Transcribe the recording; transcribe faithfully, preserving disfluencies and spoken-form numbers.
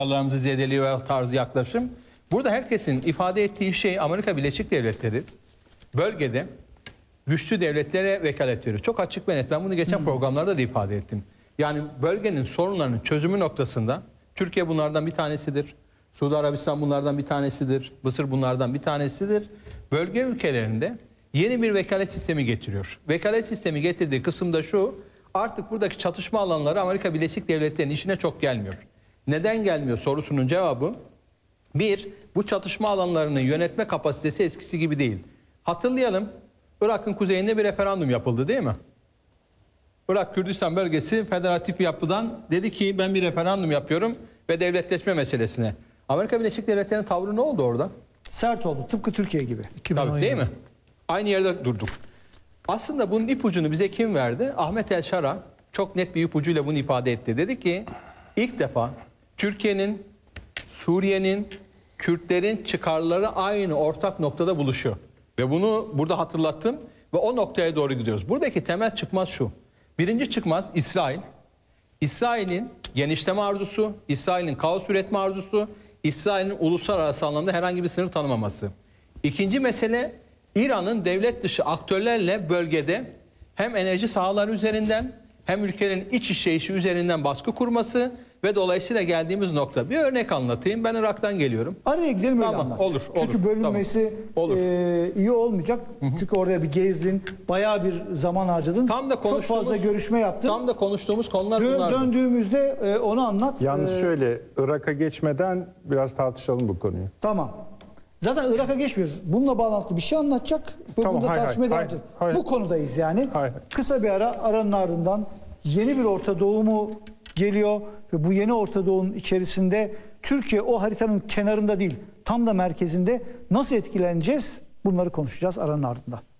Allah'ımızı zedeliyor ve tarzı yaklaşım. Burada herkesin ifade ettiği şey Amerika Birleşik Devletleri bölgede güçlü devletlere vekalet veriyor. Çok açık ve net. Ben bunu geçen hmm. programlarda da ifade ettim. Yani bölgenin sorunlarının çözümü noktasında Türkiye bunlardan bir tanesidir. Suudi Arabistan bunlardan bir tanesidir. Mısır bunlardan bir tanesidir. Bölge ülkelerinde yeni bir vekalet sistemi getiriyor. Vekalet sistemi getirdiği kısımda şu: artık buradaki çatışma alanları Amerika Birleşik Devletleri'nin işine çok gelmiyor. Neden gelmiyor sorusunun cevabı: bir, bu çatışma alanlarının yönetme kapasitesi eskisi gibi değil. Hatırlayalım, Irak'ın kuzeyinde bir referandum yapıldı değil mi? Irak Kürdistan bölgesi federatif yapıdan dedi ki ben bir referandum yapıyorum ve devletleşme meselesine. Amerika Birleşik Devletleri'nin tavrı ne oldu orada? Sert oldu, tıpkı Türkiye gibi. Tabii, değil mi? Aynı yerde durduk. Aslında bunun ipucunu bize kim verdi? Ahmet El Şara çok net bir ipucuyla bunu ifade etti. Dedi ki ilk defa Türkiye'nin, Suriye'nin, Kürtlerin çıkarları aynı ortak noktada buluşuyor. Ve bunu burada hatırlattım ve o noktaya doğru gidiyoruz. Buradaki temel çıkmaz şu: birinci çıkmaz İsrail. İsrail'in genişleme arzusu, İsrail'in kaos üretme arzusu, İsrail'in uluslararası anlamda herhangi bir sınır tanımaması. İkinci mesele, İran'ın devlet dışı aktörlerle bölgede hem enerji sahaları üzerinden hem ülkenin iç işleyişi üzerinden baskı kurması ve dolayısıyla geldiğimiz nokta. Bir örnek anlatayım. Ben Irak'tan geliyorum. Araya gidelim, öyle tamam, anlat. olur, olur. Çünkü bölünmesi tamam. olur. E, iyi olmayacak. Hı hı. Çünkü oraya bir gezdin, bayağı bir zaman harcadın. Tam da çok fazla görüşme yaptın. Tam da konuştuğumuz konular Dö bunlardı. Döndüğümüzde e, onu anlat. Yalnız ee, şöyle, Irak'a geçmeden biraz tartışalım bu konuyu. Tamam. Zaten Irak'a geçmiyoruz. Bununla bağlantılı bir şey anlatacak. Tamam, Bunu da tartışmaya devam edeceğiz. Bu konudayız yani. Hayır. Kısa bir ara, aranın ardından yeni bir Orta Doğu mu geliyor ve bu yeni Orta Doğu'nun içerisinde Türkiye o haritanın kenarında değil, tam da merkezinde nasıl etkileneceğiz? Bunları konuşacağız aranın ardından.